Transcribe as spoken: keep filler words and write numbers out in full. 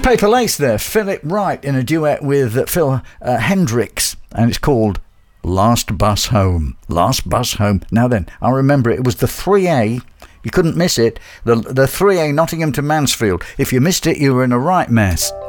Paper Lace there, Philip Wright in a duet with uh, Phil uh, Hendricks, and it's called Last Bus Home. Last Bus Home. Now then, I remember it, it was the three A. You couldn't miss it. The, the three A Nottingham to Mansfield. If you missed it, you were in a right mess.